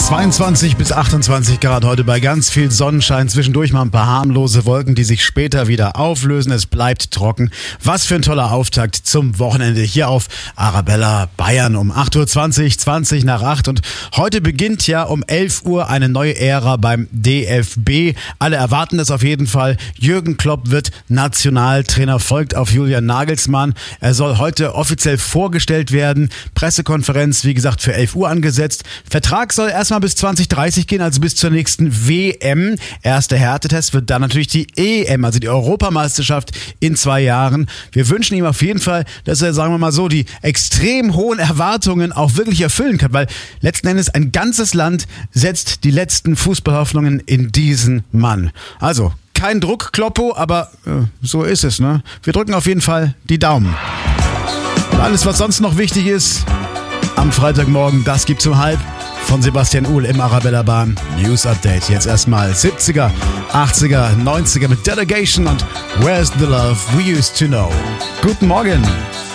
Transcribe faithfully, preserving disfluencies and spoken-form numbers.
zweiundzwanzig bis achtundzwanzig Grad heute bei ganz viel Sonnenschein. Zwischendurch mal ein paar harmlose Wolken, die sich später wieder auflösen. Es bleibt trocken. Was für ein toller Auftakt zum Wochenende hier auf Arabella Bayern um acht Uhr zwanzig, zwanzig nach acht. Und heute beginnt ja um elf Uhr eine neue Ära beim D F B. Alle erwarten das auf jeden Fall. Jürgen Klopp wird Nationaltrainer, folgt auf Julian Nagelsmann. Er soll heute offiziell vorgestellt werden. Pressekonferenz, wie gesagt, für elf Uhr angesetzt. Vertrag soll erstmal bis zwanzig dreißig gehen, also bis zur nächsten W M. Erster Härtetest wird dann natürlich die E M, also die Europameisterschaft in zwei Jahren. Wir wünschen ihm auf jeden Fall, dass er, sagen wir mal so, die extrem hohen Erwartungen auch wirklich erfüllen kann, weil letzten Endes ein ganzes Land setzt die letzten Fußballhoffnungen in diesen Mann. Also, kein Druck, Kloppo, aber äh, so ist es, ne? Wir drücken auf jeden Fall die Daumen. Und alles, was sonst noch wichtig ist, am Freitagmorgen, das gibt's um halb von Sebastian Uhl im Arabella Bahn News Update. Jetzt erstmal siebziger, achtziger, neunziger mit Delegation und Where's the Love We Used to Know. Guten Morgen.